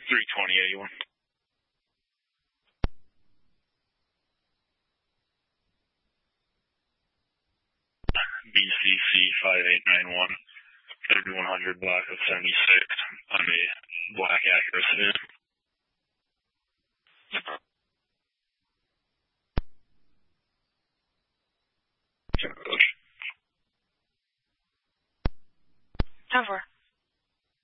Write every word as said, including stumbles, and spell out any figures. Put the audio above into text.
three twenty eighty-one. B C C five eight nine one, thirty-one hundred block of seventy-six on the black Acura sedan. Over.